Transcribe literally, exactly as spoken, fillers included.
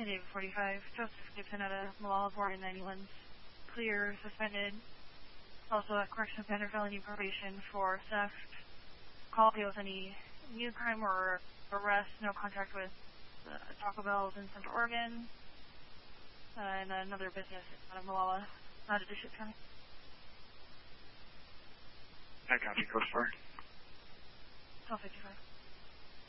ten David forty-five, Joseph Gibson out of Malala, born in ninety-one, clear, suspended, also at corrections under felony probation for theft, call deals any new crime or arrest, no contact with uh, Taco Bell's in Central Oregon, uh, and another business out of Malala, not a Bishop County. I copy, Coast Guard. twelve fifty-five.